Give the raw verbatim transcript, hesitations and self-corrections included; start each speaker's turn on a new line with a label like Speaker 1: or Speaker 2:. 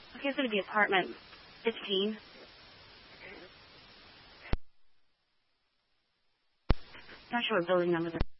Speaker 1: Okay, it's going to be apartment fifteen. Not sure what building number they're